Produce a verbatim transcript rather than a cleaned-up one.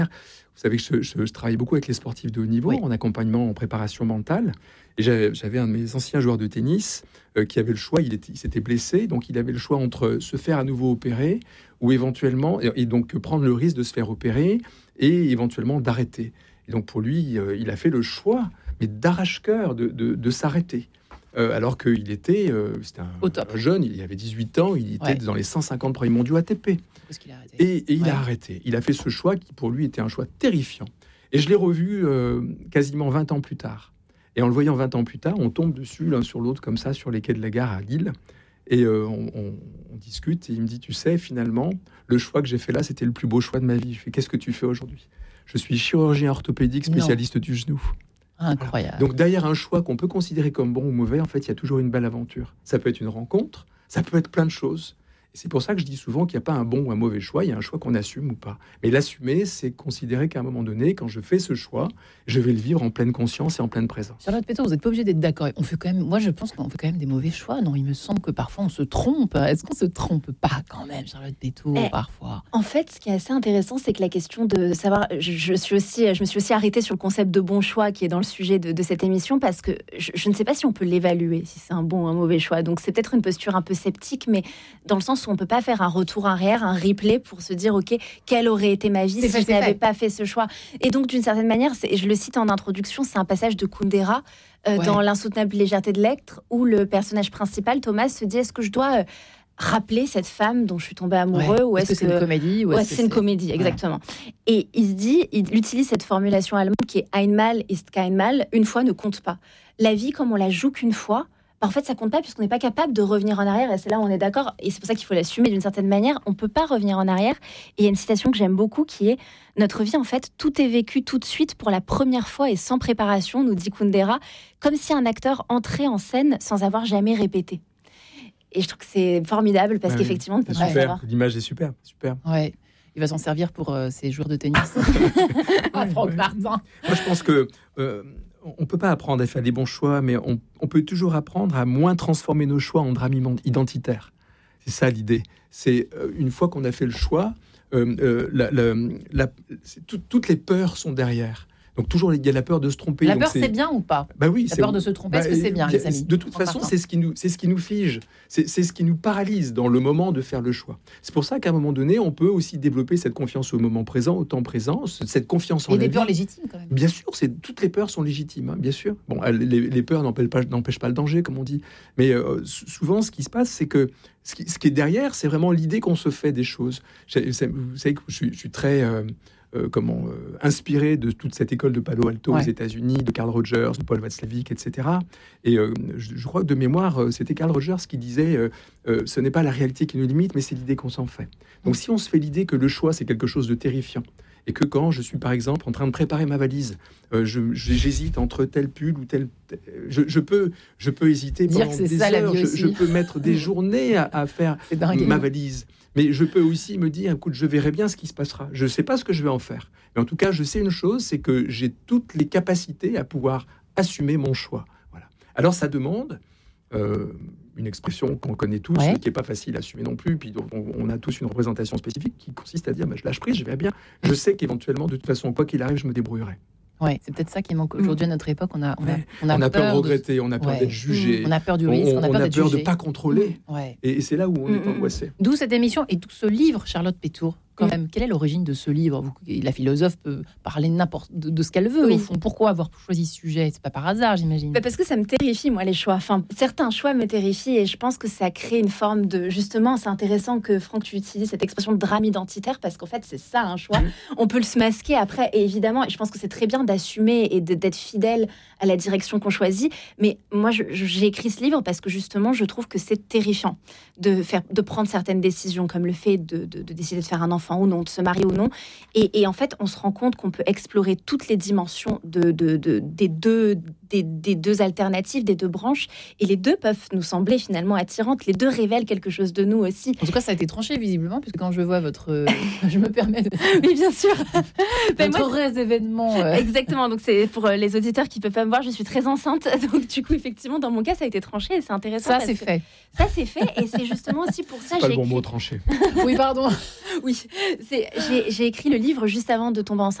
Vous savez que je, je, je travaille beaucoup avec les sportifs de haut niveau, oui. en accompagnement, en préparation mentale. Et j'avais, j'avais un de mes anciens joueurs de tennis euh, qui avait le choix, il, était, il s'était blessé, donc il avait le choix entre se faire à nouveau opérer ou éventuellement, et, et donc prendre le risque de se faire opérer et éventuellement d'arrêter. Et donc pour lui, euh, il a fait le choix, mais d'arrache-cœur, de, de, de s'arrêter. Euh, alors qu'il était, euh, c'était un, un jeune, il avait dix-huit ans, il était ouais. dans les cent cinquante premiers mondiaux A T P. Qu'il a arrêté. Et, et il ouais. a arrêté. Il a fait ce choix qui, pour lui, était un choix terrifiant. Et je l'ai revu euh, quasiment vingt ans plus tard. Et en le voyant vingt ans plus tard, on tombe dessus l'un sur l'autre, comme ça, sur les quais de la gare à Lille. Et euh, on, on, on discute, et il me dit, tu sais, finalement, le choix que j'ai fait là, c'était le plus beau choix de ma vie. Je fais, qu'est-ce que tu fais aujourd'hui ? Je suis chirurgien orthopédique, spécialiste non. du genou. Incroyable. Donc derrière un choix qu'on peut considérer comme bon ou mauvais, en fait, il y a toujours une belle aventure. Ça peut être une rencontre, ça peut être plein de choses. Et c'est pour ça que je dis souvent qu'il n'y a pas un bon ou un mauvais choix, il y a un choix qu'on assume ou pas. Mais l'assumer, c'est considérer qu'à un moment donné, quand je fais ce choix, je vais le vivre en pleine conscience et en pleine présence. Charlotte Pétour, vous n'êtes pas obligé d'être d'accord. On fait quand même, moi, je pense qu'on fait quand même des mauvais choix. Non, il me semble que parfois on se trompe. Est-ce qu'on se trompe pas quand même, Charlotte Pétour, eh, parfois ? En fait, ce qui est assez intéressant, c'est que la question de savoir. Je, je suis aussi, je me suis aussi arrêtée sur le concept de bon choix qui est dans le sujet de, de cette émission parce que je, je ne sais pas si on peut l'évaluer, si c'est un bon ou un mauvais choix. Donc c'est peut-être une posture un peu sceptique, mais dans le sens où on peut pas faire un retour arrière, un replay pour se dire ok, quelle aurait été ma vie c'est si fait, je n'avais pas fait ce choix. Et donc d'une certaine manière, c'est, je le cite en introduction, c'est un passage de Kundera euh, ouais. dans L'insoutenable légèreté de l'être où le personnage principal, Thomas, se dit est-ce que je dois euh, rappeler cette femme dont je suis tombé amoureux ouais. ou est-ce, est-ce que, que c'est une comédie ou est-ce ouais, que c'est, c'est une comédie exactement. Ouais. Et il se dit, il utilise cette formulation allemande qui est einmal ist kein Mal, une fois ne compte pas. La vie comme on la joue qu'une fois. En fait, ça compte pas puisqu'on n'est pas capable de revenir en arrière. Et c'est là où on est d'accord. Et c'est pour ça qu'il faut l'assumer d'une certaine manière. On peut pas revenir en arrière. Et il y a une citation que j'aime beaucoup qui est « Notre vie, en fait, tout est vécu tout de suite pour la première fois et sans préparation, nous dit Kundera, comme si un acteur entrait en scène sans avoir jamais répété. » Et je trouve que c'est formidable parce ah qu'effectivement, oui. on peut pas savoir. L'image est super. super. Ouais. Il va s'en servir pour euh, ses joueurs de tennis. ouais, Franck ouais. Martin. Moi, je pense que... Euh, on ne peut pas apprendre à faire des bons choix, mais on, on peut toujours apprendre à moins transformer nos choix en drame identitaire. C'est ça l'idée. C'est euh, une fois qu'on a fait le choix, euh, euh, la, la, la, tout, toutes les peurs sont derrière. Donc toujours, il y a la peur de se tromper. La donc peur, c'est... c'est bien ou pas ? Bah oui, la c'est... peur de se tromper, bah, est-ce que c'est bien, a, les amis ? De toute façon, c'est ce, qui nous, c'est ce qui nous fige. C'est, c'est ce qui nous paralyse dans le moment de faire le choix. C'est pour ça qu'à un moment donné, on peut aussi développer cette confiance au moment présent, au temps présent, cette confiance en la vie. Et des peurs légitimes, quand même. Bien sûr, c'est, toutes les peurs sont légitimes, hein, bien sûr. Bon, les, les peurs n'empêchent pas, n'empêchent pas le danger, comme on dit. Mais euh, souvent, ce qui se passe, c'est que ce qui, ce qui est derrière, c'est vraiment l'idée qu'on se fait des choses. Vous savez que je suis, je suis très... Euh, Euh, comment euh, inspiré de toute cette école de Palo Alto ouais. aux États-Unis, de Carl Rogers, de Paul Watzlawick, et cetera. Et euh, je, je crois que de mémoire, euh, c'était Carl Rogers qui disait euh, euh, ce n'est pas la réalité qui nous limite, mais c'est l'idée qu'on s'en fait. Donc, si on se fait l'idée que le choix c'est quelque chose de terrifiant, et que quand je suis par exemple en train de préparer ma valise, euh, je, je, j'hésite entre tel pull ou tel, je, je peux, je peux hésiter Dire pendant que c'est des ça, heures. la vie je, aussi. je peux mettre des journées à, à faire ma valise. Mais je peux aussi me dire, écoute, je verrai bien ce qui se passera. Je ne sais pas ce que je vais en faire. Mais en tout cas, je sais une chose, c'est que j'ai toutes les capacités à pouvoir assumer mon choix. Voilà. Alors, ça demande euh, une expression qu'on connaît tous, ouais. qui n'est pas facile à assumer non plus. Puis on, on a tous une représentation spécifique qui consiste à dire, bah, je lâche prise, je vais bien. Je sais qu'éventuellement, de toute façon, quoi qu'il arrive, je me débrouillerai. Ouais, c'est peut-être ça qui manque aujourd'hui à notre époque. On a, on a, on a, on a peur, peur de regretter, on a peur ouais. d'être jugé. On a peur du risque, on, on a peur, on a d'être peur jugé. de ne pas contrôler. Ouais. Et, et c'est là où on mmh. est angoissé. D'où cette émission et d'où ce livre, Charlotte Pétour. Quand même, quelle est l'origine de ce livre ? Vous, la philosophe peut parler n'importe de, de ce qu'elle veut. Oui. Au fond, pourquoi avoir choisi ce sujet ? C'est pas par hasard, j'imagine. Bah parce que ça me terrifie, moi, les choix. Enfin, certains choix me terrifient et je pense que ça crée une forme de... Justement, c'est intéressant que, Franck, tu utilises cette expression de drame identitaire parce qu'en fait, c'est ça, un choix. Mmh. On peut le se masquer après, et évidemment, et je pense que c'est très bien d'assumer et de, d'être fidèle à la direction qu'on choisit. Mais moi, je, je, j'ai écrit ce livre parce que, justement, je trouve que c'est terrifiant de, faire, de prendre certaines décisions, comme le fait de, de, de décider de faire un enfant ou non, de se marier ou non. Et, et en fait, on se rend compte qu'on peut explorer toutes les dimensions de, de, de, des deux des, des deux alternatives, des deux branches, et les deux peuvent nous sembler finalement attirantes. Les deux révèlent quelque chose de nous aussi. En tout cas, ça a été tranché visiblement, puisque quand je vois votre, je me permets de, oui, bien sûr, votre vrai événement. Euh... Exactement. Donc c'est pour les auditeurs qui peuvent pas me voir, je suis très enceinte. Donc du coup, effectivement, dans mon cas, ça a été tranché et c'est intéressant. Ça, c'est fait. Ça, c'est fait, et c'est justement aussi pour ça. C'est pas j'ai le bon écrit... mot, tranché. Oui, pardon. Oui, c'est, j'ai, j'ai écrit le livre juste avant de tomber enceinte.